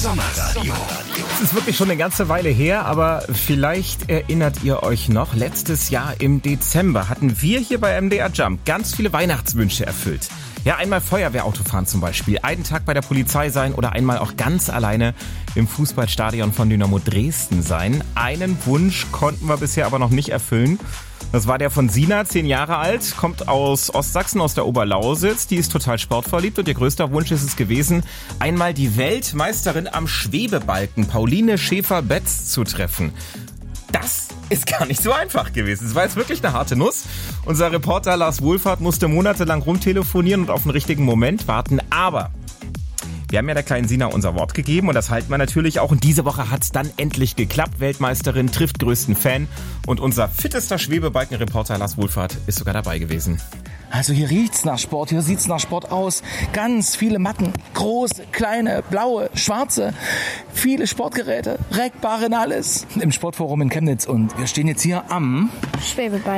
Sommerradio. Es ist wirklich schon eine ganze Weile her, aber vielleicht erinnert ihr euch noch, letztes Jahr im Dezember hatten wir hier bei MDR Jump ganz viele Weihnachtswünsche erfüllt. Ja, einmal Feuerwehrauto fahren zum Beispiel, einen Tag bei der Polizei sein oder einmal auch ganz alleine im Fußballstadion von Dynamo Dresden sein. Einen Wunsch konnten wir bisher aber noch nicht erfüllen. Das war der von Sina, 10 Jahre alt, kommt aus Ostsachsen, aus der Oberlausitz. Die ist total sportverliebt und ihr größter Wunsch ist es gewesen, einmal die Weltmeisterin am Schwebebalken, Pauline Schäfer-Betz, zu treffen. Das ist gar nicht so einfach gewesen. Es war jetzt wirklich eine harte Nuss. Unser Reporter Lars Wohlfahrt musste monatelang rumtelefonieren und auf den richtigen Moment warten. Aber wir haben ja der kleinen Sina unser Wort gegeben und das halten wir natürlich auch. Und diese Woche hat es dann endlich geklappt. Weltmeisterin trifft größten Fan. Und unser fittester Schwebebalken-Reporter Lars Wohlfahrt ist sogar dabei gewesen. Also hier riecht's nach Sport, hier sieht's nach Sport aus. Ganz viele Matten, große, kleine, blaue, schwarze, viele Sportgeräte, Reckbarren, alles. Im Sportforum in Chemnitz und wir stehen jetzt hier am Schwebebalken.